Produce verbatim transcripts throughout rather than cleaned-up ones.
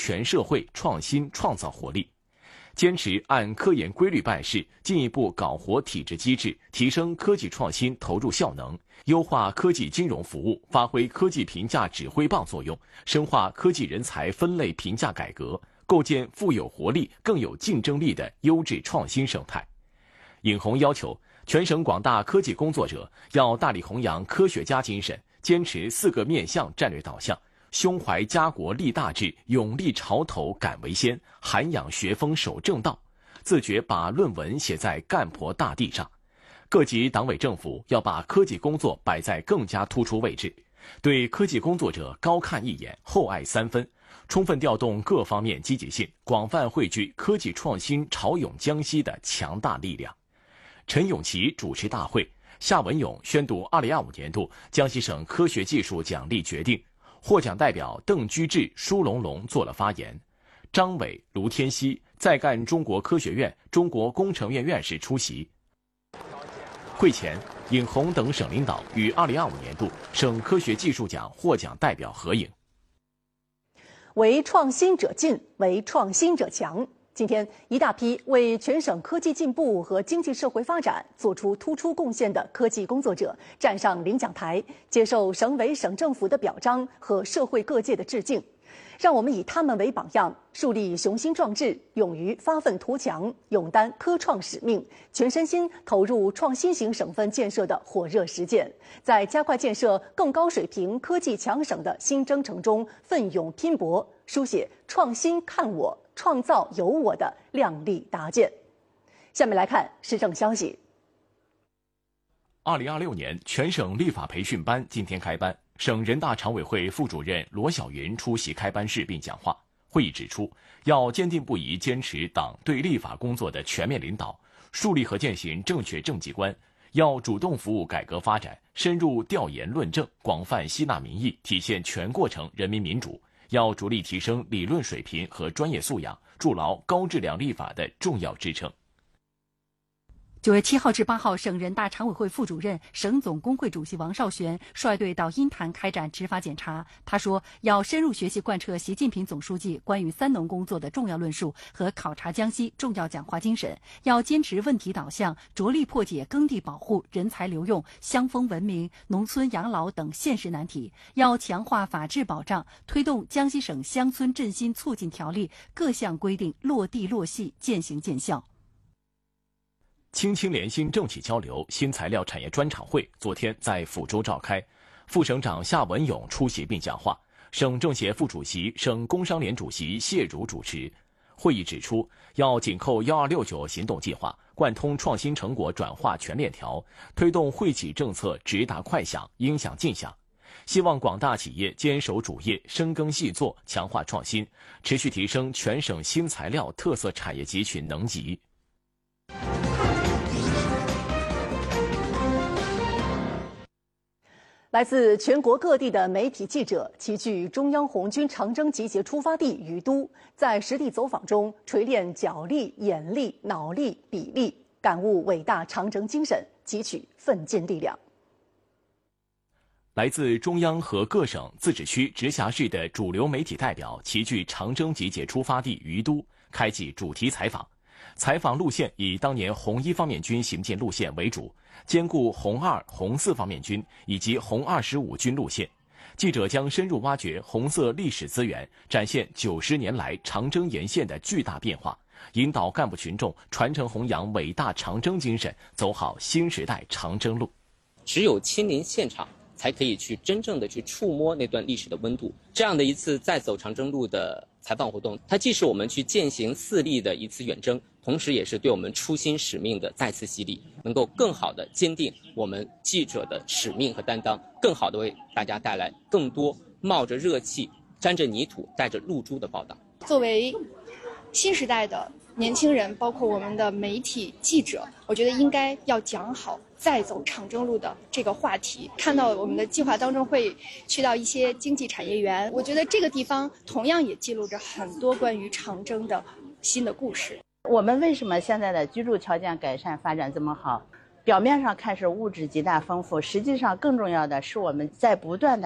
全社会创新创造活力。坚持按科研规律办事，进一步搞活体制机制，提升科技创新投入效能，优化科技金融服务，发挥科技评价指挥棒作用，深化科技人才分类评价改革，构建富有活力、更有竞争力的优质创新生态。尹红要求全省广大科技工作者要大力弘扬科学家精神，坚持四个面向战略导向，胸怀家国立大志，勇立潮头敢为先，涵养学风守正道，自觉把论文写在干婆大地上。各级党委政府要把科技工作摆在更加突出位置，对科技工作者高看一眼，厚爱三分，充分调动各方面积极性，广泛汇聚科技创新潮涌江西的强大力量。陈永琪主持大会，夏文勇宣读二零二五年度江西省科学技术奖励决定，获奖代表邓居志、舒龙龙做了发言，张伟、卢天锡在赣中国科学院、中国工程院院士出席。会前，尹红等省领导与二零二五年度省科学技术奖获奖代表合影。 为创新者进，为创新者强。今天，一大批为全省科技进步和经济社会发展做出突出贡献的科技工作者站上领奖台，接受省委省政府的表彰和社会各界的致敬。让我们以他们为榜样，树立雄心壮志，勇于发愤图强，勇担科创使命，全身心投入创新型省份建设的火热实践，在加快建设更高水平科技强省的新征程中奋勇拼搏，书写创新看我、创造有我的亮丽答卷。下面来看时政消息。 二零二六年全省立法培训班今天开班，省人大常委会副主任罗晓云出席开班式并讲话。会议指出，要坚定不移坚持党对立法工作的全面领导，树立和践行正确政绩观，要主动服务改革发展，深入调研论证，广泛吸纳民意，体现全过程人民民主。要着力提升理论水平和专业素养，筑牢高质量立法的重要支撑。 九月七号至八号，省人大常委会副主任、省总工会主席王少玄率队到鹰潭开展执法检查。他说，要深入学习贯彻习近平总书记关于三农工作的重要论述和考察江西重要讲话精神，要坚持问题导向，着力破解耕地保护、人才留用、乡风文明、农村养老等现实难题，要强化法治保障，推动江西省乡村振兴促进条例各项规定落地落细、践行见效。 青青联新政企交流新材料产业专场会昨天在抚州召开，副省长夏文勇出席并讲话，省政协副主席、省工商联主席谢汝主持。会议指出，要紧扣一二六九行动计划，贯通创新成果转化全链条，推动惠企政策直达快响、应响尽响。希望广大企业坚守主业，深耕细作，强化创新，持续提升全省新材料特色产业集群能级。 来自全国各地的媒体记者齐聚中央红军长征集结出发地于都，在实地走访中锤炼脚力、眼力、脑力、笔力，感悟伟大长征精神，汲取奋进力量。 来自中央和各省、自治区、直辖市的主流媒体代表齐聚长征集结出发地于都，开启主题采访。采访路线以当年红一方面军行进路线为主，兼顾红二、红四方面军以及红二十五军路线。记者将深入挖掘红色历史资源，展现九十年来长征沿线的巨大变化，引导干部群众传承弘扬伟大长征精神，走好新时代长征路。 只有亲临现场，才可以去真正的去触摸那段历史的温度。这样的一次再走长征路的采访活动，它既是我们去践行四力的一次远征，同时也是对我们初心使命的再次洗礼，能够更好的坚定我们记者的使命和担当，更好的为大家带来更多冒着热气、沾着泥土、带着露珠的报道。 作为新时代的年轻人，包括我们的媒体记者，我觉得应该要讲好再走长征路的这个话题。看到我们的计划当中会去到一些经济产业园，我觉得这个地方同样也记录着很多关于长征的新的故事。 我们为什么现在的居住条件改善发展这么好？表面上看是物质极大丰富，实际上更重要的是我们在不断的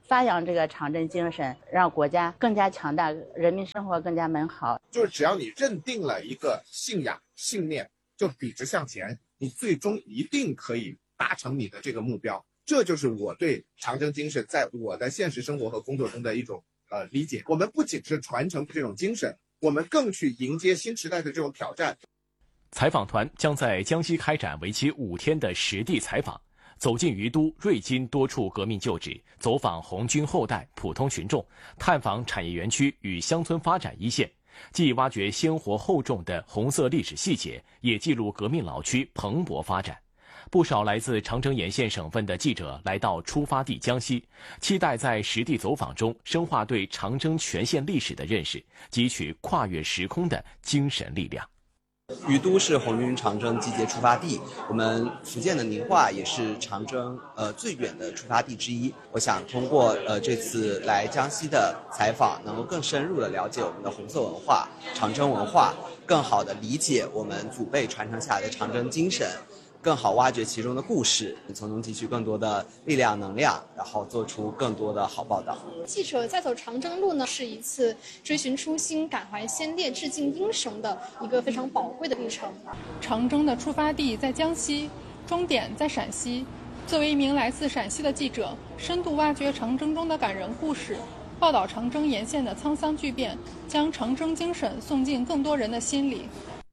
发扬这个长征精神，让国家更加强大，人民生活更加美好。 就是只要你认定了一个信仰、信念，就笔直向前，你最终一定可以达成你的这个目标。这就是我对长征精神在我的现实生活和工作中的一种呃理解。我们不仅是传承这种精神，我们更去迎接新时代的这种挑战。 采访团将在江西开展为期五天的实地采访。走进于都、瑞金多处革命旧址，走访红军后代、普通群众，探访产业园区与乡村发展一线，既挖掘鲜活厚重的红色历史细节，也记录革命老区蓬勃发展。不少来自长征沿线省份的记者来到出发地江西，期待在实地走访中深化对长征全线历史的认识，汲取跨越时空的精神力量。 于都是红军长征集结出发地，我们福建的宁化也是长征呃最远的出发地之一。我想通过呃这次来江西的采访，能够更深入的了解我们的红色文化、长征文化，更好的理解我们祖辈传承下来的长征精神，更好挖掘其中的故事，从中汲取更多的力量能量，然后做出更多的好报道。 记者在走长征路呢，是一次追寻初心、感怀先烈、致敬英雄的一个非常宝贵的历程。 长征的出发地在江西，终点在陕西。作为一名来自陕西的记者，深度挖掘长征中的感人故事，报道长征沿线的沧桑巨变，将长征精神送进更多人的心里。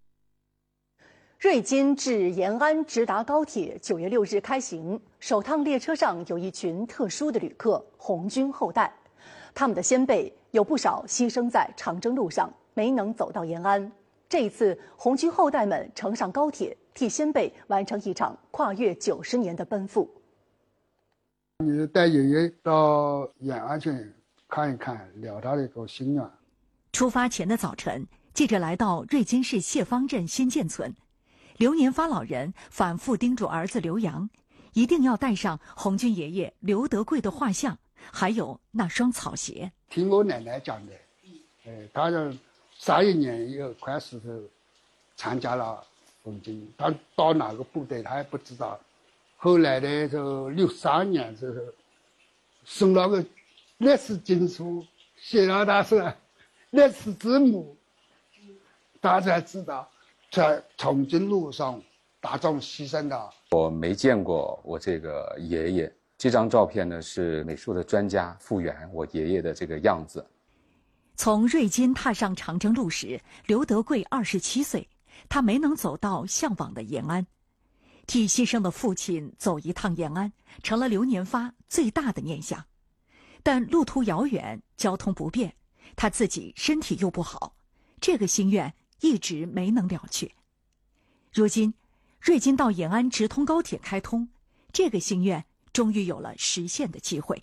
瑞金至延安直达高铁九月六日开行，首趟列车上有一群特殊的旅客——红军后代。他们的先辈有不少牺牲在长征路上，没能走到延安。这一次，红军后代们乘上高铁，替先辈完成一场跨越九十年的奔赴。 你带爷爷到延安去看一看，了他的一个心愿。 出发前的早晨，记者来到瑞金市谢坊镇先建村。刘年发老人反复叮嘱儿子刘洋，一定要带上红军爷爷刘德贵的画像，还有那双草鞋。 听我奶奶讲的，呃，他是三一年一个开始是参加了红军，他到哪个部队他还不知道。后来呢，就六三年是送了个历史经书，写了他是历史字母，他才知道。在长征路上大众牺牲的。 我没见过我这个爷爷，这张照片呢是美术的专家复原我爷爷的这个样子。 从瑞金踏上长征路时，刘德贵二十七岁，他没能走到向往的延安，替牺牲的父亲走一趟延安，成了刘年发最大的念想。但路途遥远，交通不便，他自己身体又不好，这个心愿一直没能了却。如今，瑞金到延安直通高铁开通，这个心愿终于有了实现的机会。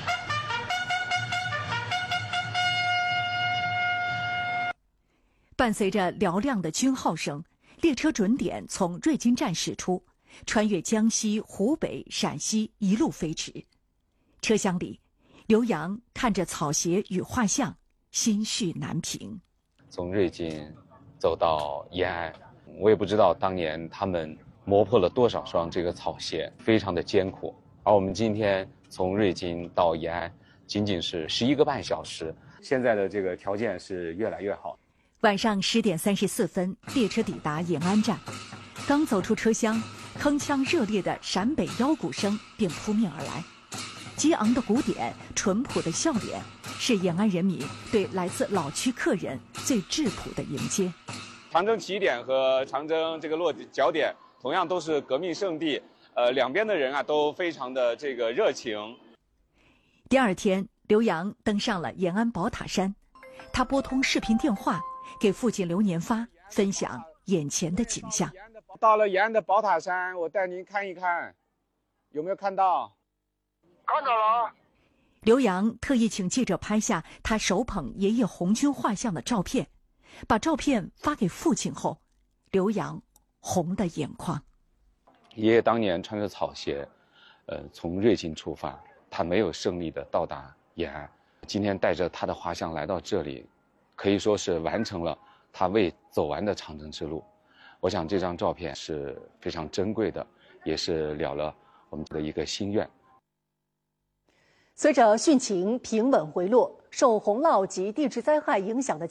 伴随着嘹亮的军号声，列车准点从瑞金站驶出，穿越江西、湖北、陕西，一路飞驰。车厢里，刘洋看着草鞋与画像，心绪难平。 从瑞金走到延安，我也不知道当年他们磨破了多少双这个草鞋，非常的艰苦。而我们今天从瑞金到延安，仅仅是十一个半小时，现在的这个条件是越来越好。 晚上十点三十四分，列车抵达延安站，刚走出车厢，铿锵热烈的陕北腰鼓声便扑面而来。激昂的鼓点，淳朴的笑脸，是延安人民对来自老区客人最质朴的迎接。 长征起点和长征这个落脚点同样都是革命圣地，呃，两边的人啊都非常的这个热情。 第二天，刘洋登上了延安宝塔山，他拨通视频电话，给父亲刘年发分享眼前的景象。 到了延安的宝塔山，我带您看一看，有没有看到？ 看到了。 刘洋特意请记者拍下他手捧爷爷红军画像的照片，把照片发给父亲后，刘洋红的眼眶。 爷爷当年穿着草鞋，呃，从瑞金出发，他没有胜利的到达延安。今天带着他的画像来到这里，可以说是完成了他未走完的长征之路。我想这张照片是非常珍贵的，也是了了我们的一个心愿。 随着汛情平稳回落，受洪涝及地质灾害影响的